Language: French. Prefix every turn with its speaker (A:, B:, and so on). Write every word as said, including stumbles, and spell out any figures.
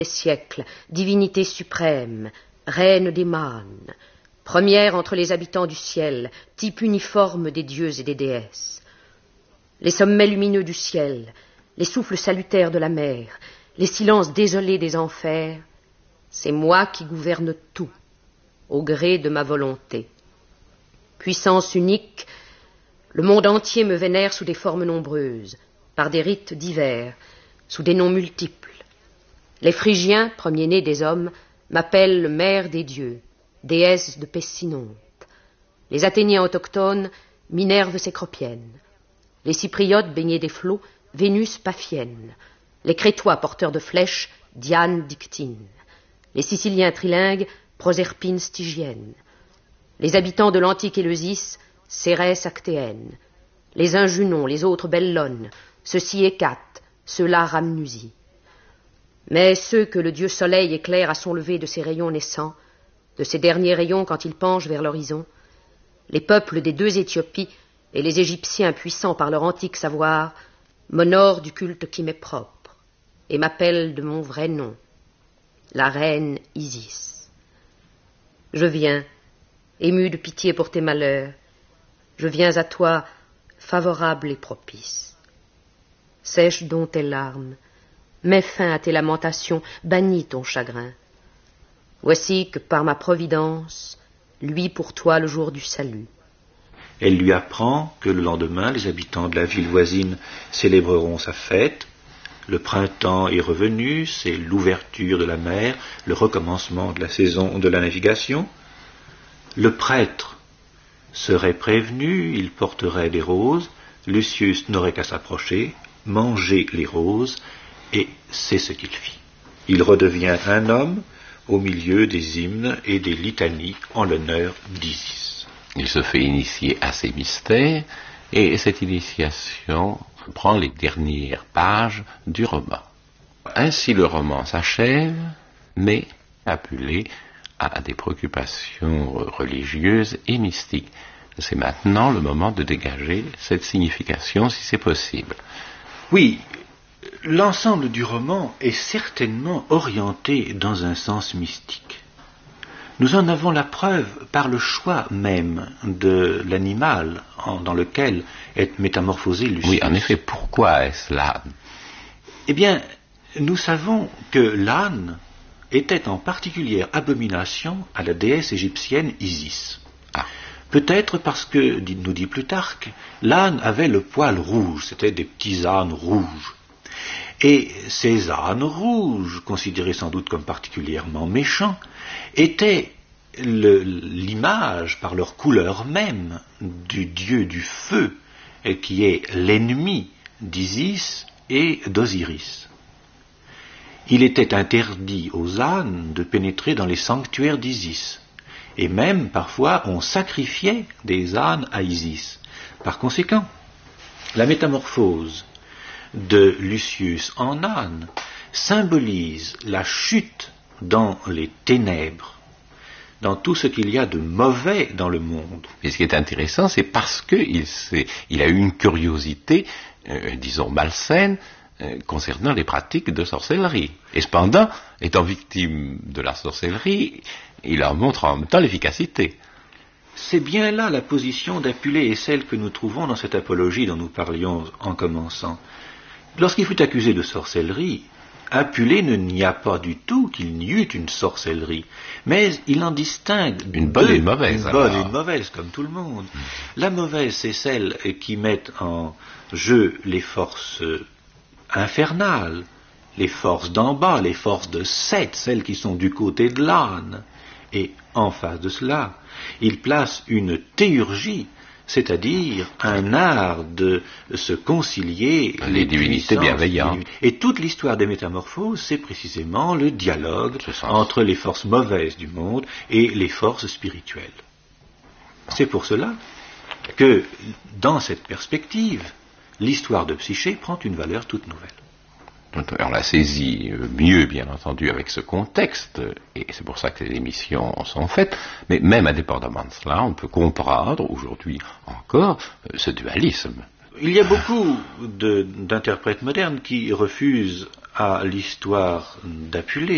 A: des siècles, divinité suprême, reine des mânes, première entre les habitants du ciel, type uniforme des dieux et des déesses. Les sommets lumineux du ciel, les souffles salutaires de la mer, les silences désolés des enfers, c'est moi qui gouverne tout, au gré de ma volonté. Puissance unique, le monde entier me vénère sous des formes nombreuses, par des rites divers, sous des noms multiples. Les Phrygiens, premiers-nés des hommes, m'appellent mère des dieux, déesse de Pessinonte. Les Athéniens autochtones, Minerve Cécropienne. Les Cypriotes, baignés des flots, Vénus Paphienne. Les Crétois, porteurs de flèches, Diane Dictine. Les Siciliens trilingues, Proserpine Stygienne. Les habitants de l'antique Éleusis, Cérès Actéenne. Les uns Junon, les autres Bellones, ceux-ci Hécate, ceux-là Rhamnusie. Mais ceux que le dieu soleil éclaire à son lever de ses rayons naissants, de ses derniers rayons quand il penche vers l'horizon, les peuples des deux Éthiopies et les Égyptiens puissants par leur antique savoir m'honorent du culte qui m'est propre et m'appellent de mon vrai nom, la reine Isis. Je viens, ému de pitié pour tes malheurs, je viens à toi, favorable et propice. Sèche donc tes larmes, mets fin à tes lamentations, bannis ton chagrin. Voici que par ma providence, luit pour toi le jour du salut.
B: Elle lui apprend que le lendemain, les habitants de la ville voisine célébreront sa fête. Le printemps est revenu, c'est l'ouverture de la mer, le recommencement de la saison de la navigation. Le prêtre serait prévenu, il porterait des roses, Lucius n'aurait qu'à s'approcher, manger les roses, et c'est ce qu'il fit. Il redevient un homme au milieu des hymnes et des litanies en l'honneur d'Isis.
C: Il se fait initier à ces mystères, et cette initiation prend les dernières pages du roman. Ainsi le roman s'achève, mais appelé à des préoccupations religieuses et mystiques. C'est maintenant le moment de dégager cette signification, si c'est possible.
B: Oui, l'ensemble du roman est certainement orienté dans un sens mystique. Nous en avons la preuve par le choix même de l'animal dans lequel est métamorphosé Lucius.
C: Oui, en effet, pourquoi est-ce l'âne?
B: Eh bien, nous savons que l'âne était en particulière abomination à la déesse égyptienne Isis.
C: Ah.
B: Peut-être parce que, nous dit Plutarque, l'âne avait le poil rouge, c'était des petits ânes rouges. Et ces ânes rouges, considérés sans doute comme particulièrement méchants, étaient le, l'image, par leur couleur même, du dieu du feu, qui est l'ennemi d'Isis et d'Osiris. Il était interdit aux ânes de pénétrer dans les sanctuaires d'Isis. Et même, parfois, on sacrifiait des ânes à Isis. Par conséquent, la métamorphose de Lucius en âne symbolise la chute dans les ténèbres, dans tout ce qu'il y a de mauvais dans le monde.
C: Et ce qui est intéressant, c'est parce qu'il il a eu une curiosité, euh, disons, malsaine, euh, concernant les pratiques de sorcellerie. Et cependant, étant victime de la sorcellerie, il en montre en même temps l'efficacité.
B: C'est bien là la position d'Apulée et celle que nous trouvons dans cette apologie dont nous parlions en commençant. Lorsqu'il fut accusé de sorcellerie, Apulée ne nia pas du tout qu'il n'y eût une sorcellerie, mais il en distingue
C: une bonne
B: deux,
C: et une mauvaise.
B: Une bonne et une mauvaise, comme tout le monde. Mmh. La mauvaise, c'est celle qui met en jeu les forces infernales, les forces d'en bas, les forces de Seth, celles qui sont du côté de l'âne. Et en face de cela, il place une théurgie, c'est-à-dire un art de se concilier
C: les, les divinités bienveillantes.
B: Et toute l'histoire des métamorphoses, c'est précisément le dialogue entre les forces mauvaises du monde et les forces spirituelles. C'est pour cela que, dans cette perspective, l'histoire de Psyché prend une valeur toute nouvelle.
C: On l'a saisi mieux, bien entendu, avec ce contexte, et c'est pour ça que les émissions sont faites, mais même indépendamment de cela, on peut comprendre, aujourd'hui encore, ce dualisme.
B: Il y a beaucoup de, d'interprètes modernes qui refusent à l'histoire d'Apulée